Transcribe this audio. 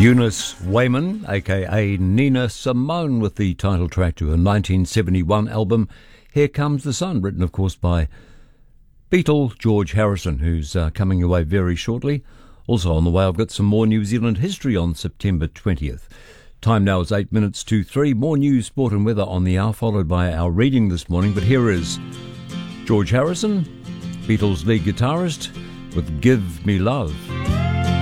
Eunice Wayman, aka Nina Simone, with the title track to her 1971 album Here Comes the Sun, written of course by Beatle George Harrison, who's coming away very shortly. Also on the way, I've got some more New Zealand history on September 20th. Time now is 8 minutes to 3. More news, sport and weather on the hour, followed by our reading this morning. But here is George Harrison, Beatles lead guitarist, with Give Me Love.